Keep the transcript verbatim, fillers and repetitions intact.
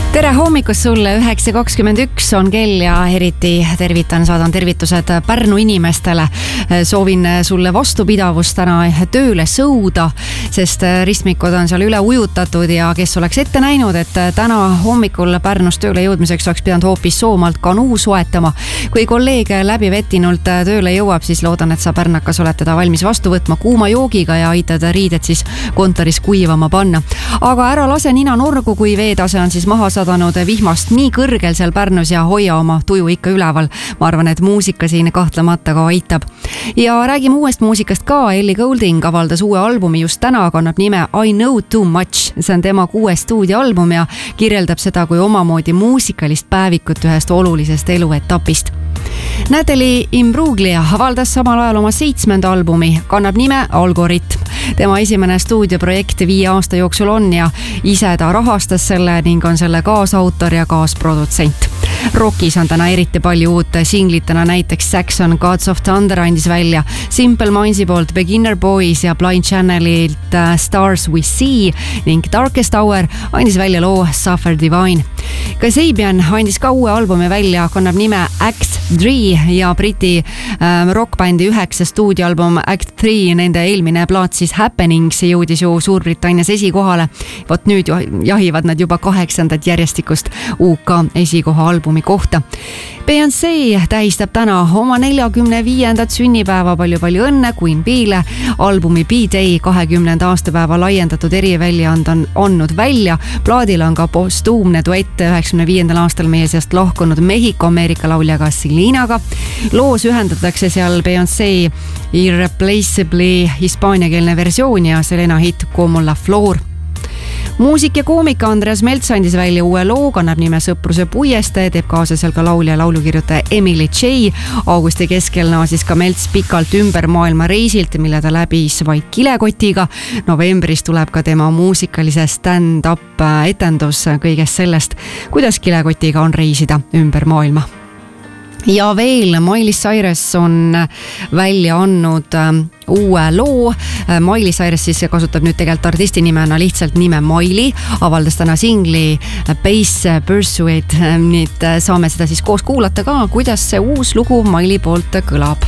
tere hommikust sulle, üheksa kakskümmend üks on kell ja eriti tervitan, saadan tervitused Pärnu inimestele. Soovin sulle vastupidavust täna tööle sõuda, sest ristmikud on seal üle ujutatud ja kes oleks ette näinud, et täna hommikul Pärnus tööle jõudmiseks oleks pidanud hoopis Soomaalt kanuu soetama. Kui kolleeg läbi vettinult tööle jõuab, siis loodan, et sa pärnakas oled teda valmis vastu võtma kuuma joogiga ja aitad riided siis kontoris kuivama panna. Aga ära lase nina nurgu, kui veetase on siis maha sadanud vihmast nii kõrgel seal Pärnus ja hoia oma tuju ikka üleval. Ma arvan, et muusika siin kahtlemata ka aitab. Ja räägime uuest muusikast ka. Ellie Goulding avaldas uue albumi just täna, kannab nime I Know Too Much. See on tema kuue stuudioalbum ja kirjeldab seda kui omamoodi muusikalist päevikut ühest olulisest eluetapist. Natalie Imbruglia avaldas samal ajal oma seitsmenda albumi, kannab nime Algoritm. Tema esimene stuudioprojekt viie aasta jooksul on ja ise ta rahastas selle ning on selle kaasautor ja kaasprodutsent. Rockis on täna eriti palju uut singlitena, näiteks Saxon Gods of Thunder andis välja, Simple Mindsi poolt Beginner Boys ja Blind Channelilt Stars We See ning Darkest Hour andis välja loo Suffer Divine. Kasabian andis ka uue albumi välja, kannab nime Act Three ja Briti ähm, rockbändi üheksa stuudioalbum Act Three, nende eelmine plaat siis Happenings jõudis ju Suurbritannias esikohale. Vot nüüd jahivad nad juba kaheksandat järjestikust U K esikoha albumi kohta. Beyoncé tähistab täna oma neljakümne viiendat sünnipäeva, palju-palju õnne Queen Bee'le. Albumi B-Day kahekümnenda aastapäeva laiendatud eriväljaand on andnud välja. Plaadil on ka postuumne duett üheksakümne viiendal aastal meie seast lahkunud Mehhiko-Ameerika lauljaga Selinaga. Loos ühendatakse seal Beyoncé Irreplaceably hispaaniakeelne versioon ja Selena hit Como la Flor. Muusik ja koomika Andreas Melts andis välja uue loo, kannab nime Sõpruse puieste, teeb kaasa seal ka laulja ja laulukirjutaja Emily J. Augusti keskel naasis ka Melts pikalt ümber maailma reisilt, mille ta läbis vaid kilekotiga. Novembris tuleb ka tema muusikalise stand-up etendus kõigest sellest, kuidas kilekotiga on reisida ümber maailma. Ja veel Miley Cyrus on välja andnud uue loo. Miley Cyrus siis kasutab nüüd tegelikult artisti nimena lihtsalt nime Miley, avaldas täna singli Bass Pursuit. Nüüd saame seda siis koos kuulata ka, kuidas see uus lugu Miley poolt kõlab.